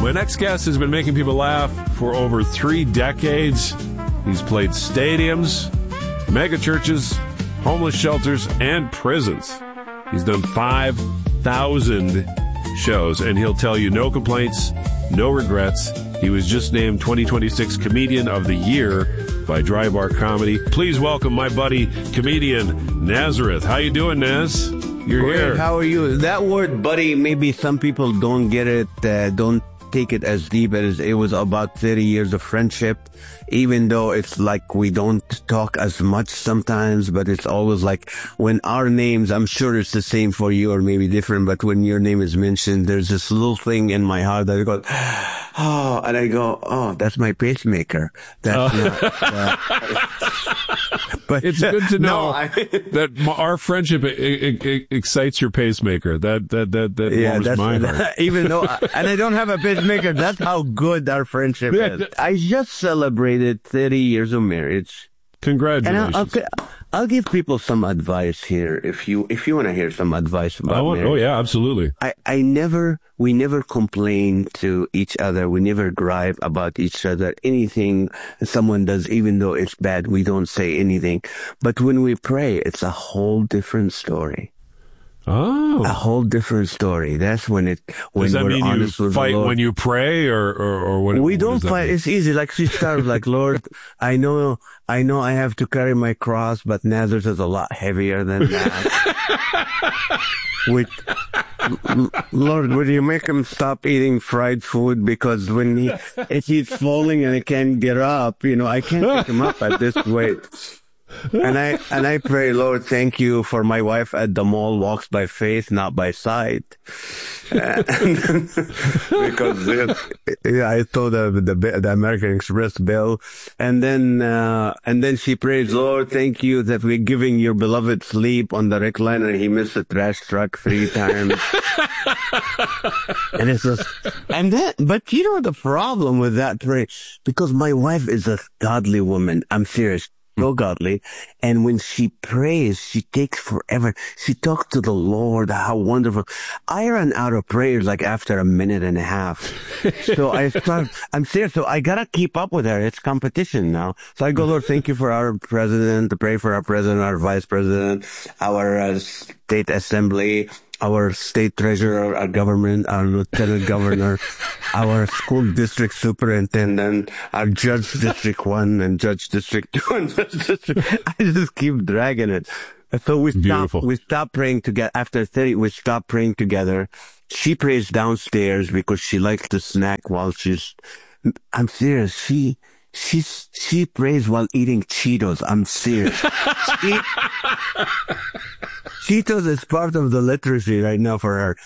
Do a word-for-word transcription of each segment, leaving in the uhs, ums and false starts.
My next guest has been making people laugh for over three decades. He's played stadiums, mega churches, homeless shelters, and prisons. He's done five thousand shows, and he'll tell you no complaints, no regrets. He was just named twenty twenty-six Comedian of the Year by Dry Bar Comedy. Please welcome my buddy, comedian Nazareth. How you doing, Naz? You're Great. here. How are you? That word, buddy, maybe some people don't get it, uh, don't take it as deep as it was about thirty years of friendship, even though it's like we don't talk as much sometimes, but it's always like when our names, I'm sure it's the same for you or maybe different, but when your name is mentioned, there's this little thing in my heart that I go, oh, and I go, oh, that's my pacemaker. That's uh. not, uh, but it's good to know no, I, that our friendship it, it, it excites your pacemaker. That, that, that, that yeah, warms that's, my that, heart. even though, I, and I don't have a pacemaker, that's how good our friendship is. I just celebrated thirty years of marriage. Congratulations. And I'll, I'll, I'll give people some advice here if you, if you want to hear some advice about I want, marriage. Oh yeah, absolutely. I, I never, we never complain to each other. We never gripe about each other. Anything someone does, even though it's bad, we don't say anything. But when we pray, it's a whole different story. Oh, a whole different story. That's when it, when Does that we're mean honest you with fight the Lord. when you pray, or, or, or what? We what don't does that fight. mean? It's easy. Like she started like, Lord, I know, I know I have to carry my cross, but Nazareth is a lot heavier than that. With, Lord, would you make him stop eating fried food? Because when he, if he's falling and he can't get up, you know, I can't pick him up at this weight. And I, and I pray, Lord, thank you for my wife at the mall walks by faith, not by sight. And, because, it, yeah, I told her the, the American Express bill. And then, uh, and then she prays, Lord, thank you that we're giving your beloved sleep on the recliner. He missed the trash truck three times. And it's just, and that, but you know the problem with that prayer, because my wife is a godly woman. I'm serious. So godly. And when she prays, she takes forever. She talks to the Lord. How wonderful. I ran out of prayers like after a minute and a half. So I start, I'm serious. So I gotta keep up with her. It's competition now. So I go, Lord, thank you for our president, to pray for our president, our vice president, our uh, state assembly, our state treasurer, our government, our lieutenant governor, our school district superintendent, our judge district one and judge district two and judge district. I just keep dragging it. So we stop, we stop praying together. After thirty, we stop praying together. She prays downstairs because she likes to snack while she's, I'm serious. She, She's, she prays while eating Cheetos. I'm serious. She, Cheetos is part of the literacy right now for her.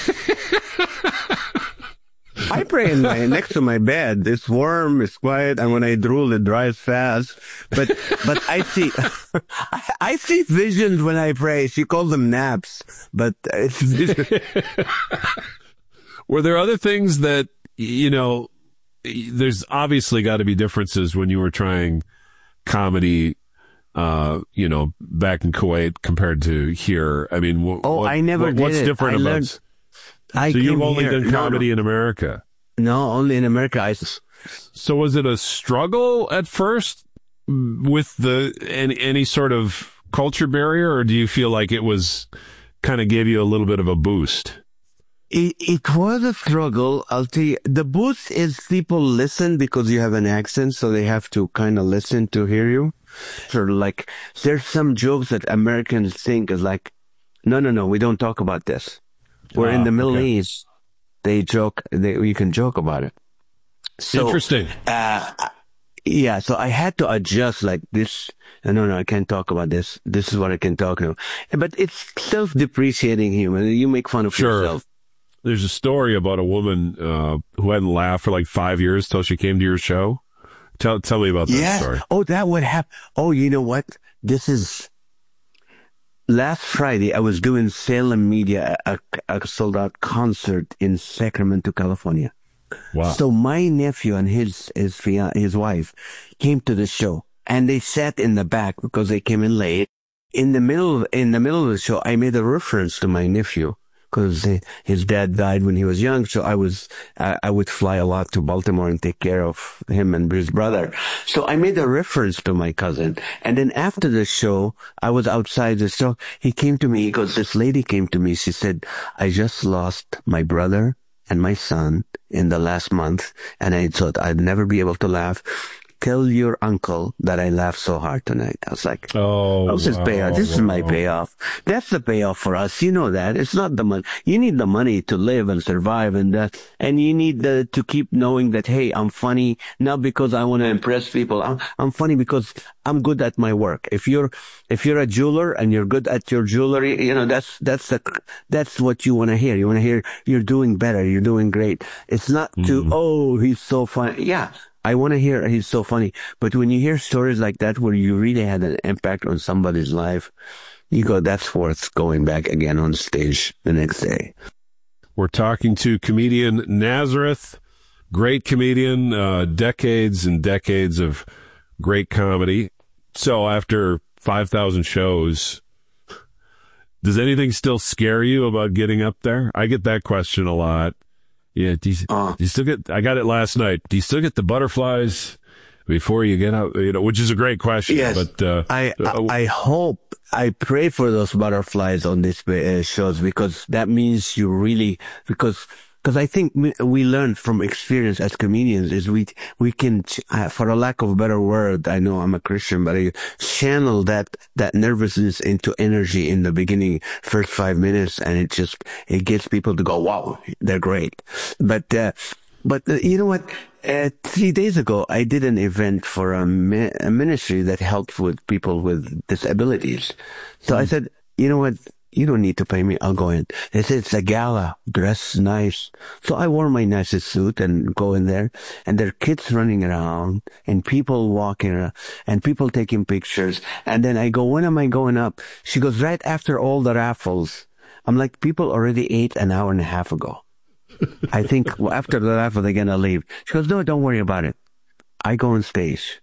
I pray in my, next to my bed. It's warm, it's quiet, and when I drool, it dries fast. But, but I see, I, I see visions when I pray. She calls them naps, but it's visions. Were there other things that, you know, there's obviously got to be differences when you were trying comedy, uh, you know, back in Kuwait compared to here. I mean, wh- oh, what, I never what, did what's it. different I about learned, I So you've only here. done comedy no, no. in America? No, only in America. I... So was it a struggle at first with the any, any sort of culture barrier, or do you feel like it was kind of gave you a little bit of a boost? It, it was a struggle. I'll tell you. The boost is people listen because you have an accent, so they have to kind of listen to hear you. So like, there's some jokes that Americans think is like, no, no, no, we don't talk about this. We're ah, in the Middle okay. East. They joke, they, you can joke about it. So, Interesting. Uh, yeah, so I had to adjust like this. No, no, I can't talk about this. This is what I can talk about. But it's self-depreciating humor. You make fun of Sure. yourself. There's a story about a woman uh, who hadn't laughed for like five years till she came to your show. Tell tell me about that Yeah. story. Oh, that would happen. Oh, you know what? This is last Friday. I was doing Salem Media, a, a sold out concert in Sacramento, California. Wow. So my nephew and his his fian- his wife came to the show, and they sat in the back because they came in late. In the middle in the middle of the show, I made a reference to my nephew because his dad died when he was young. So I was, I, I would fly a lot to Baltimore and take care of him and his brother. So I made a reference to my cousin. And then after the show, I was outside the show. He came to me. He goes, this lady came to me. She said, I just lost my brother and my son in the last month. And I thought I'd never be able to laugh. Tell your uncle that I laughed so hard tonight. I was like, oh, how's this wow, payoff? This wow. is my payoff. That's the payoff for us. You know that. It's not the money. You need the money to live and survive and that. And you need the, to keep knowing that, hey, I'm funny, not because I want to impress people. I'm, I'm funny because I'm good at my work. If you're, if you're a jeweler and you're good at your jewelry, you know, that's, that's the, that's what you want to hear. You want to hear you're doing better. You're doing great. It's not to, mm-hmm. oh, he's so funny. Yeah. I want to hear he's so funny. But when you hear stories like that where you really had an impact on somebody's life, you go, that's worth going back again on stage the next day. We're talking to comedian Nazareth, great comedian, uh, decades and decades of great comedy. So after five thousand shows, does anything still scare you about getting up there? I get that question a lot. Yeah, do you, uh, do you still get, I got it last night. Do you still get the butterflies before you get out, you know, which is a great question. Yes, but, uh, I, I, I hope, I pray for those butterflies on these uh, shows because that means you really, because, because I think we, we learn from experience as comedians is we, we can, uh, for a lack of a better word, I know I'm a Christian, but I channel that, that nervousness into energy in the beginning, first five minutes, and it just, it gets people to go, wow, they're great. But, uh, but uh, you know what? Uh, three days ago, I did an event for a, mi- a ministry that helps with people with disabilities. So mm-hmm. I said, you know what? You don't need to pay me. I'll go in. They said it's a gala, dress nice. So I wore my nicest suit and go in there, and there are kids running around and people walking around and people taking pictures. And then I go, when am I going up? She goes, right after all the raffles. I'm like, people already ate an hour and a half ago. I think well, after the raffle, they're going to leave. She goes, no, don't worry about it. I go on stage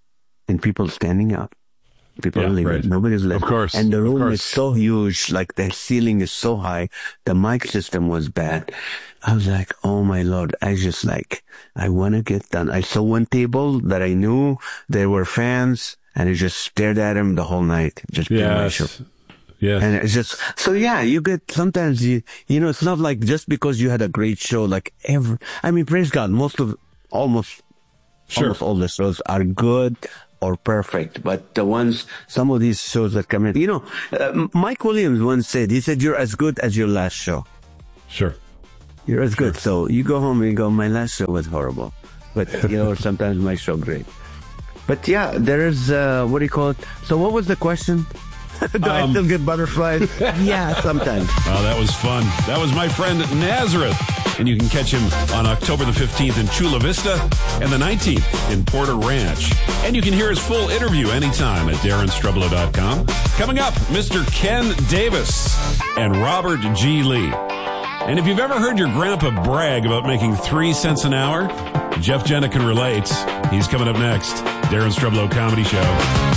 and people standing up. People yeah, are leaving. Right. Nobody's left. Of course. And the room is so huge, like the ceiling is so high. The mic system was bad. I was like, oh my Lord. I just like, I want to get done. I saw one table that I knew there were fans and I just stared at him the whole night. Just being my show. Yeah. And it's just, so yeah, you get, sometimes you, you know, it's not like just because you had a great show, like every, I mean, praise God, most of, almost, sure. almost all the shows are good or perfect. But the ones, some of these shows that come in, you know, uh, Mike Williams once said, he said, you're as good as your last show. Sure. You're as sure. good. So you go home and you go, my last show was horrible. But, you know, sometimes my show great. But yeah, there is, uh, what do you call it? So what was the question? Do um, I still get butterflies? Yeah, sometimes. Oh, that was fun. That was my friend Nazareth. And you can catch him on October the fifteenth in Chula Vista and the nineteenth in Porter Ranch. And you can hear his full interview anytime at darren strublow dot com. Coming up, Mister Ken Davis and Robert G. Lee. And if you've ever heard your grandpa brag about making three cents an hour, Jeff Jenna can relate. He's coming up next. Darren Strublow Comedy Show.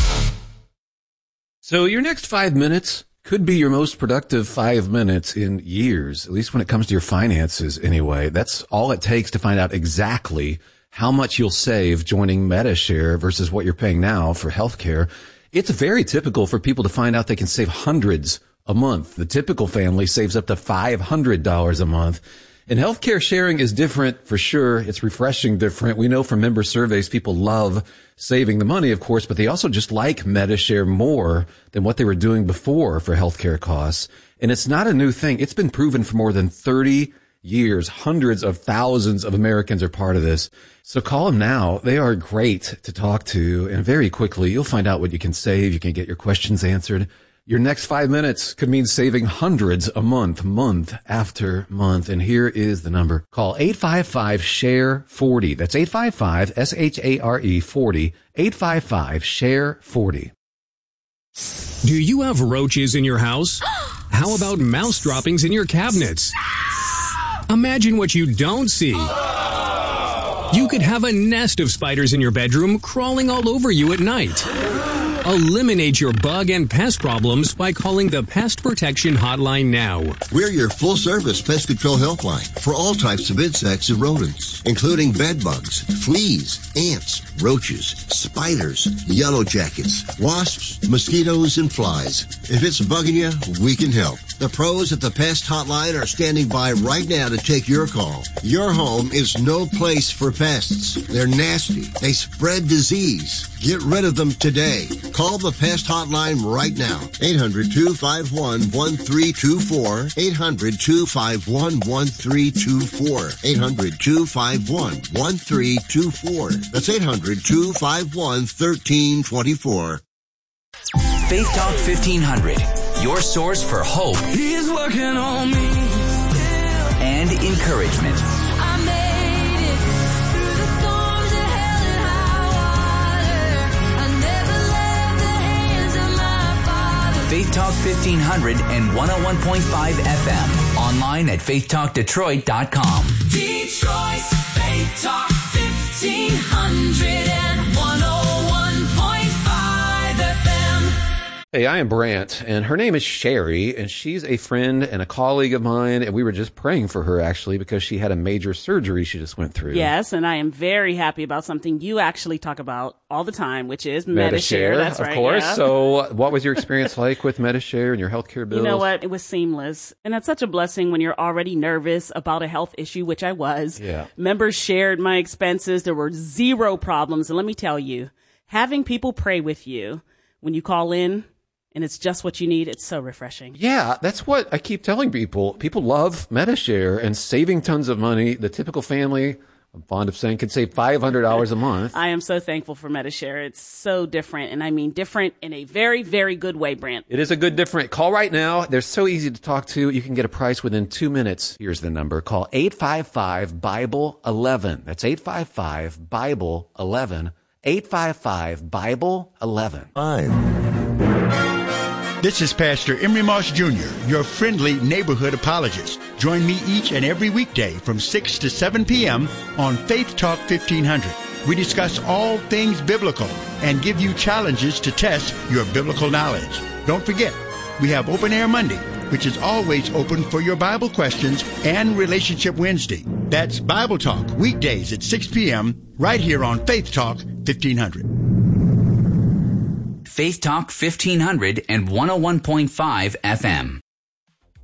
So your next five minutes could be your most productive five minutes in years, at least when it comes to your finances anyway. That's all it takes to find out exactly how much you'll save joining Medi-Share versus what you're paying now for healthcare. It's very typical for people to find out they can save hundreds a month. The typical family saves up to five hundred dollars a month. And healthcare sharing is different for sure. It's refreshing different. We know from member surveys, people love saving the money, of course, but they also just like Medi-Share more than what they were doing before for healthcare costs. And it's not a new thing. It's been proven for more than thirty years. Hundreds of thousands of Americans are part of this. So call them now. They are great to talk to. And very quickly, you'll find out what you can save. You can get your questions answered. Your next five minutes could mean saving hundreds a month, month after month. And here is the number. Call eight five five, share forty. That's eight five five, S H A R E forty, eight five five, share forty. Do you have roaches in your house? How about mouse droppings in your cabinets? Imagine what you don't see. You could have a nest of spiders in your bedroom crawling all over you at night. Eliminate your bug and pest problems by calling the Pest Protection Hotline now. We're your full-service pest control helpline for all types of insects and rodents, including bed bugs, fleas, ants, roaches, spiders, yellow jackets, wasps, mosquitoes, and flies. If it's bugging you, we can help. The pros at the Pest Hotline are standing by right now to take your call. Your home is no place for pests. They're nasty. They spread disease. Get rid of them today. Call the Pest Hotline right now. eight hundred, two five one, one three two four. eight hundred, two five one, one three two four. eight hundred, two five one, one three two four. That's eight hundred, two five one, one three two four. Faith Talk fifteen hundred, your source for hope. He's working on me. And encouragement. I made it through the storms of hell and high water. I never left the hands of my Father. Faith Talk fifteen hundred and one oh one point five F M. Online at faith talk detroit dot com. Detroit's Faith Talk fifteen hundred and one oh one point five F M. Hey, I am Brant, and her name is Sherry, and she's a friend and a colleague of mine, and we were just praying for her, actually, because she had a major surgery she just went through. Yes, and I am very happy about something you actually talk about all the time, which is Medi-Share. Medi-Share. That's of right, course. yeah. So what was your experience like with Medi-Share and your healthcare bills? You know what? It was seamless. And that's such a blessing when you're already nervous about a health issue, which I was. Yeah. Members shared my expenses. There were zero problems. And let me tell you, having people pray with you when you call in, and it's just what you need, it's so refreshing. Yeah, that's what I keep telling people. People love Medi-Share and saving tons of money. The typical family, I'm fond of saying, could save five hundred dollars a month. I am so thankful for Medi-Share. It's so different, and I mean different in a very, very good way, Brant. It is a good different. Call right now. They're so easy to talk to. You can get a price within two minutes. Here's the number. Call eight five five, Bible eleven. That's eight five five, Bible eleven. eight five five, Bible eleven. Fine. This is Pastor Emery Moss Junior, your friendly neighborhood apologist. Join me each and every weekday from six to seven p.m. on Faith Talk fifteen hundred. We discuss all things biblical and give you challenges to test your biblical knowledge. Don't forget, we have Open Air Monday, which is always open for your Bible questions, and Relationship Wednesday. That's Bible Talk, weekdays at six p.m. right here on Faith Talk fifteen hundred. Faith Talk fifteen hundred and one oh one point five F M.